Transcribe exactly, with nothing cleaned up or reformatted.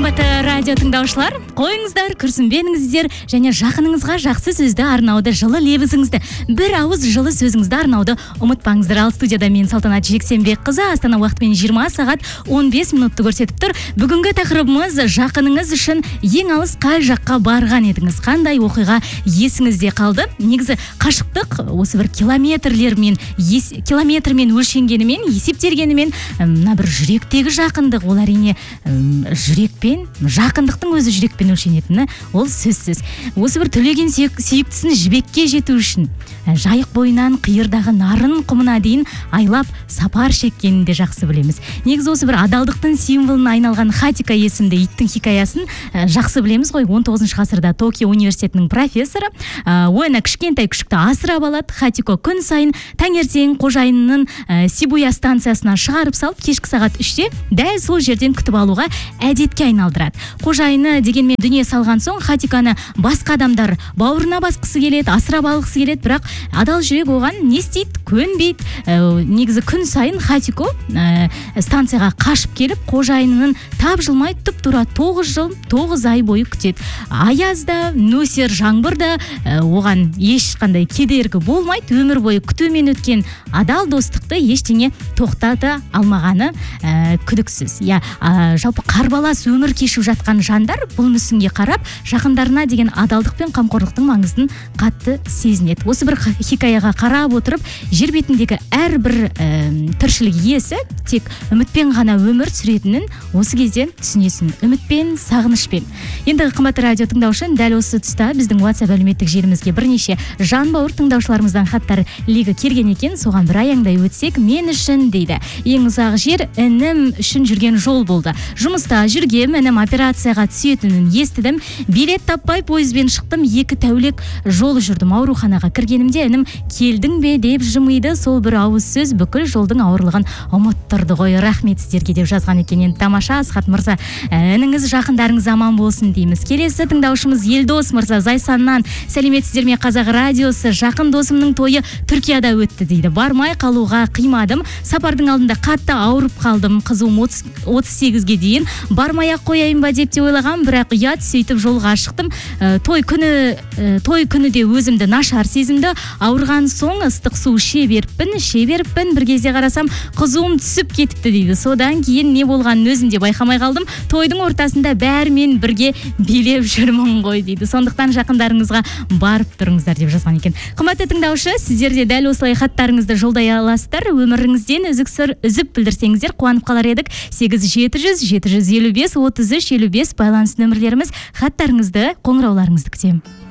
Қымбатты радио тыңдаушылар, қойыңыздар, күрсінбеңіздер және жақыныңызға жақсы сөзді арнауды, жылы лебізіңізді, бір ауыз жылы сөзіңізді арнауды ұмытпаңыздар. Ал студияда мен Салтанат Жексенбекқызы, Астана уақытымен жиырма сағат он бес минутты көрсетіп тұр. Бүгінгі тақырыбымыз жақыныңыз үшін ең алыс қай жаққа барған едіңіз? Қандай оқиға есіңізде қалды? Негізі қашықтық осы бір километрлермен, ес, километрмен өлшенгенімен, есептергенімен, мына бір жүректегі жақындық, ол әрине жүрекпен, жақындықтың өзі жүрекпен өлшенетіні ол сөзсіз. Осы бір төлеген сүйіктісін жібекке жету үшін жайық бойынан қиырдағы нарын құмына дейін айлап сапар шеккенін де жақсы білеміз. Негізі осы бір адалдықтың символына айналған Хатико есімді иттің хикаясын жақсы білеміз ғой. он тоғызыншы ғасырда Токио университетінің профессоры Уэна кішкентай күшікті асырап алады. Хатико күн сайын таңертең қожайынының Сибуя станциясына шығарып салып, кешкі сағат үште дәл сол жерден күтіп алуға әдетке айналдырады. Қожайыны дегенмен дүние салған соң Хатиконы басқа адамдар бауырына басқысы келеді, асырап алғысы келеді, бірақ адал жүрек оған не істейді? Көнбейді. Негізі күн сайын Хатико станцияға қашып келіп, қожайынының тапжылмай тұп-тура тоғыз жыл, тоғыз ай бойы күтеді. Аязда, нөсер жаңбырда оған ешқандай кедергі болмайды. Өмір бойы күтумен өткен адал достықты ештеңе тоқтата алмағаны күдіксіз. Я жалпы қарбалас өмір кешіп жатқан жандар бұл мүсінге қарап, жақындарына деген адалдық пен қамқорлықтың маңызын қатты сезінеді. Осы бір хикаяға қарап отырып, жер бетіндегі әрбір тіршілік иесі тек үмітпен ғана өмір сүретінін осы кезде түсінесің. Үмітпен, сағынышпен. Енді қымбатты радио тыңдаушы, дәл осы тұста біздің WhatsApp әлеуметтік желімізге бірнеше жан бауыр тыңдаушыларымыздан хаттар легі келген екен. Соған бір аяңдай өтсек, мен үшін дейді. Ең ұзақ жер інім үшін жүрген жол болды. Жұмыста жүргем, інім операцияға түсетінін естідім. Билет таппай пойызбен шықтым, екі тәулік жол жүрдім. Ауруханаға кіргенімде інім келдің бе деп жымиды. Сол бір ауыз сөз бүкіл жолдың ауырлығын ұмыттырды ғой. Рахмет сіздерге деп жазған екен. Енді тамаша. Асхат мырза, ініңіз, жақындарыңыз аман болсын дейміз. Келесі тыңдаушымыз Елдос мырза Зайсаннан. Сәлеметсіздер ме? Қазақ радиосы, жақын досымның тойы Түркияда өтті дейді. Бармай қалуға қимадым. Сапардың алдында қатты ауырып қалдым. Қызуым отыз сегізге дейін бармай-ақ қояйын ба деп те ойлағам, бірақ ұят, сөйтіп жолға шықтым. Той күні той күні де өзімді нашар сезімді. Ауырған соң ыстық су іше беріппін, іше беріппін. Бір кезде қарасам, қызуым түсіп кетіпті дейді. Содан кейін не болғанын өзім де байқамай қалдым. Тойдың ортасында бәрімен бірге билеп жүрмін ғой дейді. Сондықтан жақындарыңызға барып тұрыңыздар деп жазған екен. Қымбатты тыңдаушы, сіздер де дәл осылай хаттарыңызды жолдай аласыздар. Өміріңізден үзіксір үзіп білдірсеңіздер қуанып қалар едік. сегіз жеті жүз жеті жүз елу бес отыз үш елу бес байланыс нөмірлеріміз. Хаттарыңызды, қоңырауларыңызды күтемін.